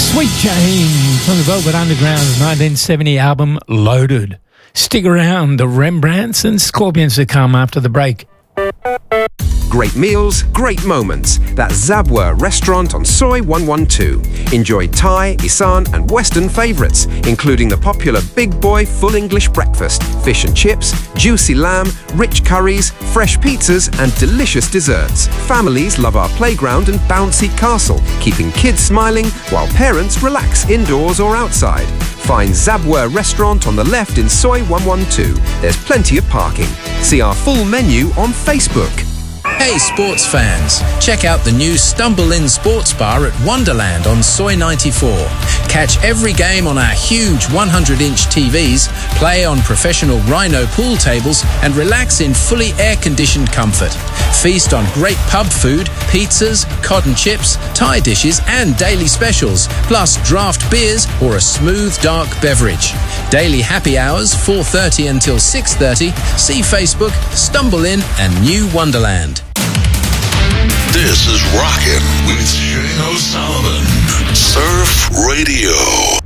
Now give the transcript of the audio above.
Sweet Jane from the Velvet Underground's 1970 album Loaded. Stick around, the Rembrandts and Scorpions to come after the break. Great meals, great moments. That's Zabwa Restaurant on Soi 112. Enjoy Thai, Isan and Western favourites, including the popular Big Boy Full English Breakfast, fish and chips, juicy lamb, rich curries, fresh pizzas and delicious desserts. Families love our playground and bouncy castle, keeping kids smiling while parents relax indoors or outside. Find Zabwa Restaurant on the left in Soi 112. There's plenty of parking. See our full menu on Facebook. Hey sports fans, check out the new Stumble In Sports Bar at Wonderland on Soi 94. Catch every game on our huge 100-inch TVs, play on professional Rhino pool tables and relax in fully air-conditioned comfort. Feast on great pub food, pizzas, cotton chips, Thai dishes and daily specials, plus draft beers or a smooth dark beverage. Daily happy hours 4:30 until 6:30. See Facebook, Stumble In and New Wonderland. This is Rockin' with Shane O'Sullivan. Surf Radio.